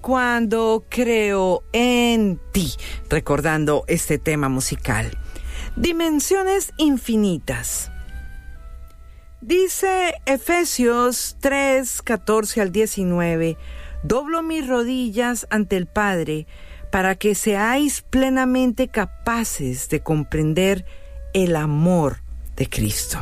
Cuando creo en ti, recordando este tema musical. Dimensiones infinitas. Dice Efesios 3, 14 al 19, doblo mis rodillas ante el Padre para que seáis plenamente capaces de comprender el amor de Cristo.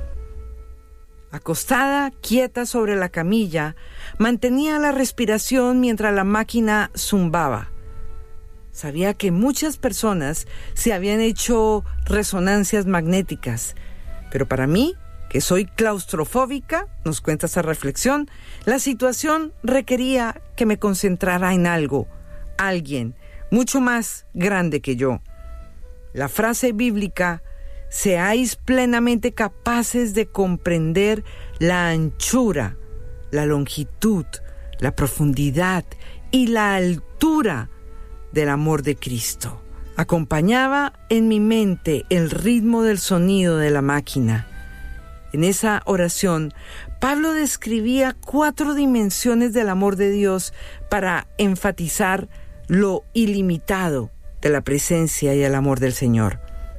Acostada, quieta sobre la camilla, mantenía la respiración mientras la máquina zumbaba. Sabía que muchas personas se habían hecho resonancias magnéticas, pero para mí, que soy claustrofóbica, nos cuenta esa reflexión, la situación requería que me concentrara en algo, alguien mucho más grande que yo. La frase bíblica, seáis plenamente capaces de comprender la anchura, la longitud, la profundidad y la altura del amor de Cristo. Acompañaba en mi mente el ritmo del sonido de la máquina. En esa oración, Pablo describía 4 dimensiones del amor de Dios para enfatizar lo ilimitado de la presencia y el amor del Señor.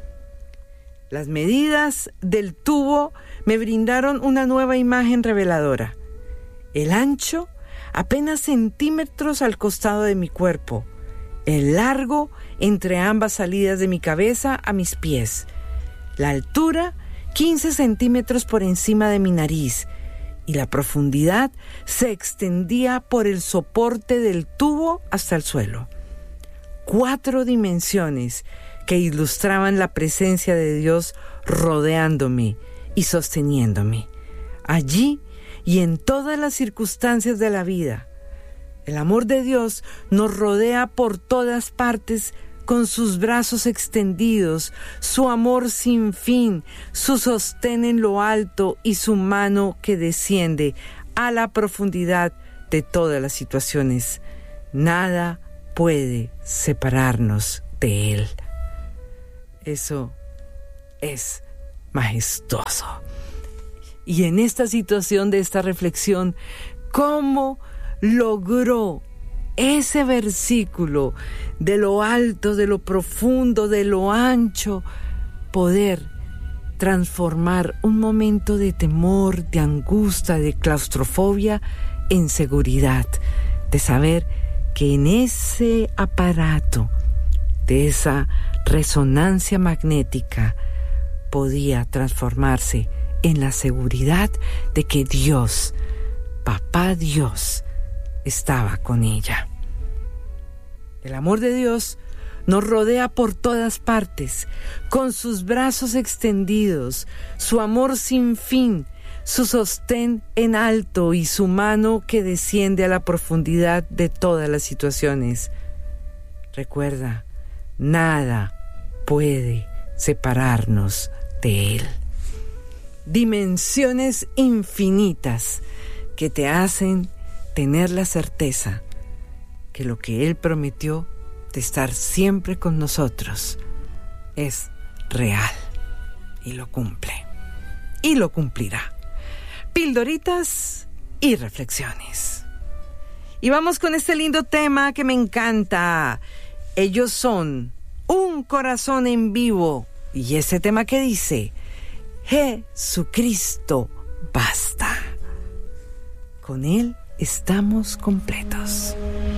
Las medidas del tubo me brindaron una nueva imagen reveladora. El ancho, apenas centímetros al costado de mi cuerpo. El largo, entre ambas salidas de mi cabeza a mis pies. La altura, 15 centímetros por encima de mi nariz. Y la profundidad se extendía por el soporte del tubo hasta el suelo. 4 dimensiones que ilustraban la presencia de Dios rodeándome y sosteniéndome. Allí y en todas las circunstancias de la vida, el amor de Dios nos rodea por todas partes con sus brazos extendidos, su amor sin fin, su sostén en lo alto y su mano que desciende a la profundidad de todas las situaciones. Nada puede separarnos de Él. Eso es majestuoso. Y en esta situación de esta reflexión, ¿cómo logró ese versículo de lo alto, de lo profundo, de lo ancho, poder transformar un momento de temor, de angustia, de claustrofobia en seguridad, de saber que en ese aparato de esa resonancia magnética podía transformarse en la seguridad de que Dios, Papá Dios, estaba con ella. El amor de Dios nos rodea por todas partes, con sus brazos extendidos, su amor sin fin, su sostén en alto y su mano que desciende a la profundidad de todas las situaciones. Recuerda, nada puede separarnos de Él. Dimensiones infinitas que te hacen tener la certeza que lo que Él prometió de estar siempre con nosotros es real y lo cumple y lo cumplirá. Pildoritas y reflexiones. Y vamos con este lindo tema que me encanta. Ellos son Un Corazón en Vivo. Y ese tema que dice, Jesucristo basta. Con Él estamos completos.